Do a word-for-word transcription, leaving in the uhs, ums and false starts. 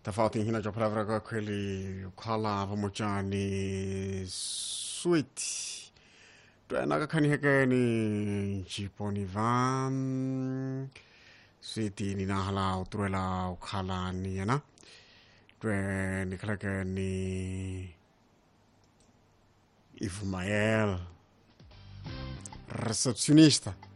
tofauti hina cha palavra kwa kweli ukhala pamoja ni sweet tuenaka kani heke ni chiponi van sweet ni nahala utruela ukhala ni yana tue ni kalake ni Ifumael recepcionista